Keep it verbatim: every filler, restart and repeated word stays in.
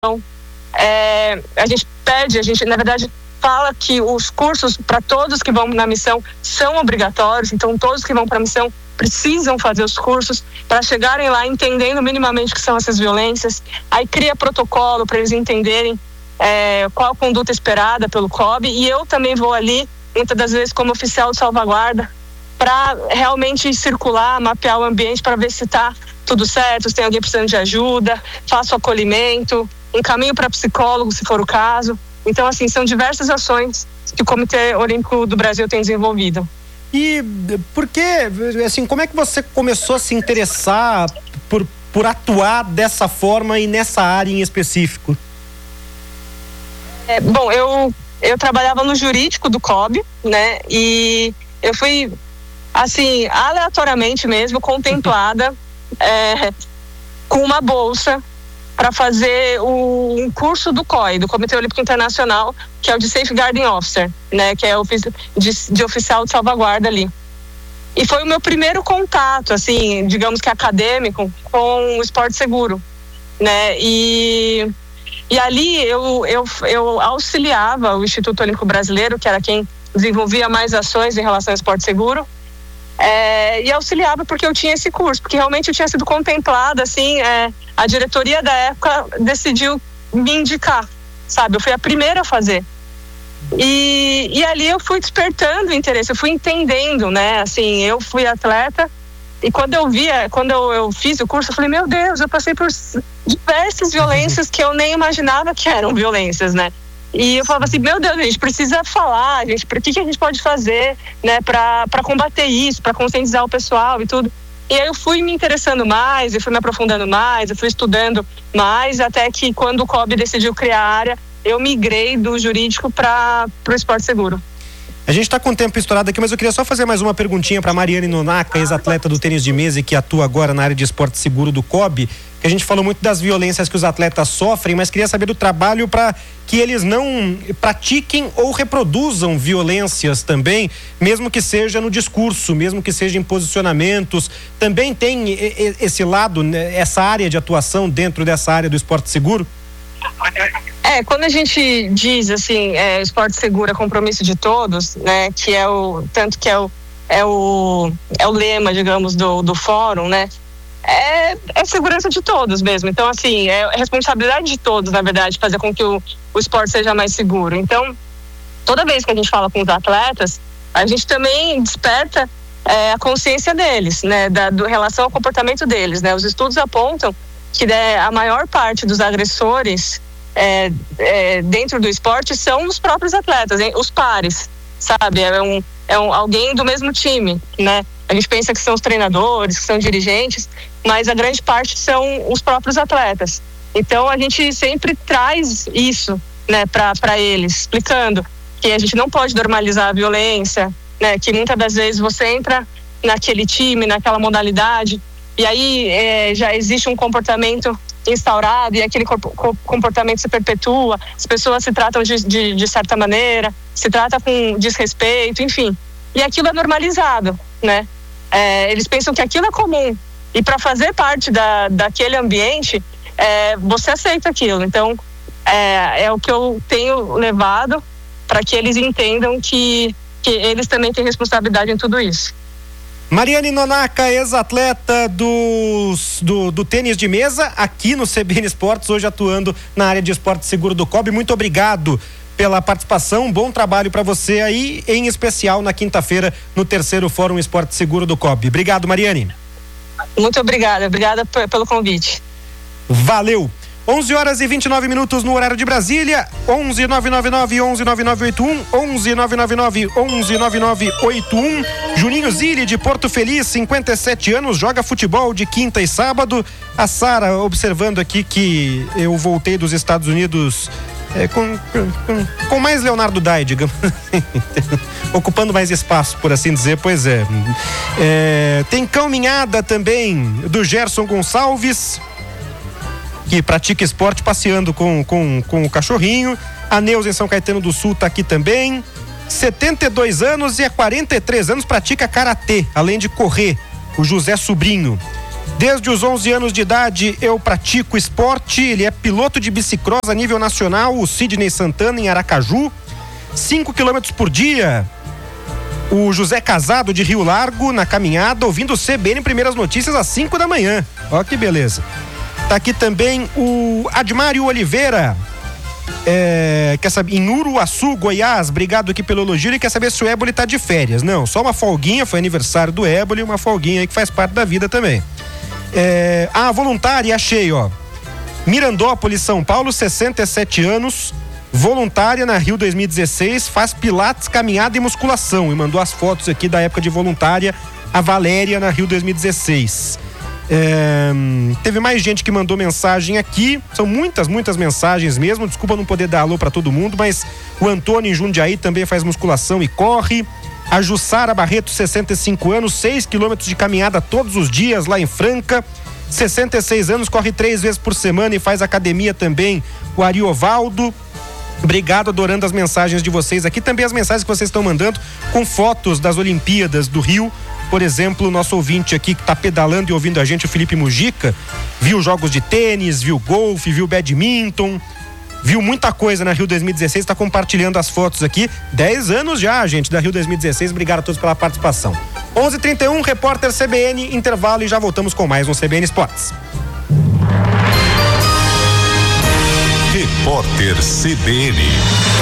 É, a gente pede, a gente, na verdade, fala que os cursos para todos que vão na missão são obrigatórios, então todos que vão para a missão precisam fazer os cursos para chegarem lá entendendo minimamente o que são essas violências. Aí cria protocolo para eles entenderem é, qual a conduta esperada pelo C O B, e eu também vou ali, muitas das vezes como oficial de salvaguarda, para realmente circular, mapear o ambiente para ver se está tudo certo, se tem alguém precisando de ajuda, faço acolhimento, encaminho para psicólogo se for o caso. Então, assim, são diversas ações que o Comitê Olímpico do Brasil tem desenvolvido. E por que, assim, como é que você começou a se interessar por, por atuar dessa forma e nessa área em específico? É, bom, eu, eu trabalhava no jurídico do C O B, né, e eu fui, assim, aleatoriamente mesmo, contemplada é, com uma bolsa para fazer o, um curso do C O I, do Comitê Olímpico Internacional, que é o de Safeguarding Officer, né, que é o de, de oficial de salvaguarda ali. E foi o meu primeiro contato, assim, digamos que acadêmico, com o esporte seguro, né, e, e ali eu, eu, eu auxiliava o Instituto Olímpico Brasileiro, que era quem desenvolvia mais ações em relação ao esporte seguro, É, e auxiliava porque eu tinha esse curso, porque realmente eu tinha sido contemplada, assim, é, a diretoria da época decidiu me indicar, sabe, eu fui a primeira a fazer. E, e ali eu fui despertando o interesse, eu fui entendendo, né, assim, eu fui atleta, e quando eu via, quando eu, eu fiz o curso, eu falei, meu Deus, eu passei por diversas violências que eu nem imaginava que eram violências, né. E eu falava assim, meu Deus, a gente precisa falar, gente, o que, que a gente pode fazer, né, para para combater isso, para conscientizar o pessoal e tudo. E aí eu fui me interessando mais, eu fui me aprofundando mais, eu fui estudando mais, até que quando o C O B decidiu criar a área, eu migrei do jurídico para o esporte seguro. A gente está com o tempo estourado aqui, mas eu queria só fazer mais uma perguntinha para Mariane Nonaka, ex-atleta do tênis de mesa e que atua agora na área de esporte seguro do C O B, que a gente falou muito das violências que os atletas sofrem, mas queria saber do trabalho para que eles não pratiquem ou reproduzam violências também, mesmo que seja no discurso, mesmo que seja em posicionamentos. Também tem esse lado, essa área de atuação dentro dessa área do esporte seguro? É, quando a gente diz assim, é, esporte seguro é compromisso de todos, né, que é o, tanto que é o, é o, é o lema, digamos, do, do fórum, né, é, é segurança de todos mesmo. Então, assim, é responsabilidade de todos, na verdade, fazer com que o, o esporte seja mais seguro. Então, toda vez que a gente fala com os atletas, a gente também desperta é, a consciência deles, né, da do, relação ao comportamento deles, né. Os estudos apontam que né, a maior parte dos agressores é, é, dentro do esporte são os próprios atletas, hein? Os pares, sabe? É, um, é um, alguém do mesmo time, né? A gente pensa que são os treinadores, que são dirigentes, mas a grande parte são os próprios atletas. Então a gente sempre traz isso, né, para eles, explicando que a gente não pode normalizar a violência, né? Que muitas das vezes você entra naquele time, naquela modalidade, e aí é, já existe um comportamento instaurado e aquele comportamento se perpetua, as pessoas se tratam de, de, de certa maneira, se trata com desrespeito, enfim. E aquilo é normalizado, né? É, eles pensam que aquilo é comum. E para fazer parte da, daquele ambiente, é, você aceita aquilo. Então, é, é o que eu tenho levado para que eles entendam que, que eles também têm responsabilidade em tudo isso. Mariane Nonaka, ex-atleta do, do, do tênis de mesa, aqui no C B N Esportes, hoje atuando na área de esporte seguro do C O B. Muito obrigado pela participação, bom trabalho para você aí, em especial na quinta-feira, no terceiro Fórum Esporte Seguro do C O B. Obrigado, Mariane. Muito obrigada, obrigada p- pelo convite. Valeu. onze horas e vinte e nove minutos no horário de Brasília. onze nove nove nove onze nove nove oito um, onze nove nove nove onze nove nove oito um. Juninho Zilli, de Porto Feliz, cinquenta e sete anos, joga futebol de quinta e sábado. A Sara observando aqui que eu voltei dos Estados Unidos é, com, com, com mais Leonardo Dai, digamos assim, ocupando mais espaço, por assim dizer. Pois é, é tem caminhada também do Gerson Gonçalves, que pratica esporte passeando com, com, com o cachorrinho. A Neuza em São Caetano do Sul tá aqui também. setenta e dois anos e há quarenta e três anos pratica karatê, além de correr. O José Sobrinho. Desde os onze anos de idade eu pratico esporte. Ele é piloto de bicicross a nível nacional, o Sidney Santana, em Aracaju. cinco quilômetros por dia. O José Casado, de Rio Largo, na caminhada, ouvindo o C B N Primeiras Notícias às cinco da manhã. Ó que beleza. Tá aqui também o Admário Oliveira, é, quer saber, em Uruaçu, Goiás. Obrigado aqui pelo elogio. E quer saber se o Éboli tá de férias. Não, só uma folguinha, foi aniversário do Éboli, uma folguinha aí que faz parte da vida também. É, ah, voluntária, achei, ó. Mirandópolis, São Paulo, sessenta e sete anos, voluntária na Rio dois mil e dezesseis, faz pilates, caminhada e musculação. E mandou as fotos aqui da época de voluntária, a Valéria, na Rio dois mil e dezesseis. É, teve mais gente que mandou mensagem aqui, são muitas, muitas mensagens mesmo. Desculpa não poder dar alô pra todo mundo, mas o Antônio em Jundiaí também faz musculação e corre. A Jussara Barreto, sessenta e cinco anos, seis quilômetros de caminhada todos os dias lá em Franca. sessenta e seis anos, corre três vezes por semana e faz academia também. O Ariovaldo. Obrigado, adorando as mensagens de vocês aqui. Também as mensagens que vocês estão mandando com fotos das Olimpíadas do Rio. Por exemplo, o nosso ouvinte aqui que está pedalando e ouvindo a gente, o Felipe Mujica, viu jogos de tênis, viu golfe, viu badminton, viu muita coisa na Rio dois mil e dezesseis, está compartilhando as fotos aqui. dez anos já, gente, da Rio dois mil e dezesseis. Obrigado a todos pela participação. onze e trinta e um, repórter C B N, intervalo e já voltamos com mais um C B N Esportes. Repórter C B N.